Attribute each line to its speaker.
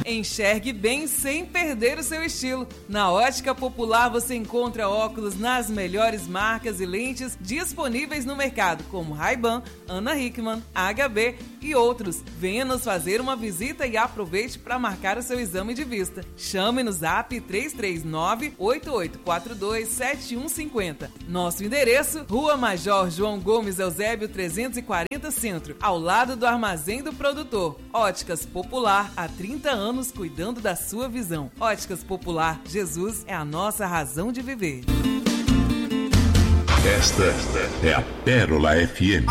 Speaker 1: Enxergue bem sem perder o seu estilo. Na Ótica Popular você encontra óculos nas melhores marcas e lentes disponíveis no mercado, como Ray-Ban, Ana Hickman, HB e outros. Venha nos fazer uma visita e aproveite para marcar o seu exame de vista. Chame no Zap 339-8842-7150. Nosso endereço, Rua Major João Gomes Eusébio 340 Centro, ao lado do Armazém do Produtor. Óticas Popular, há 30 anos cuidando da sua visão. Óticas Popular, Jesus é a nossa razão de viver.
Speaker 2: Esta é a Pérola FM.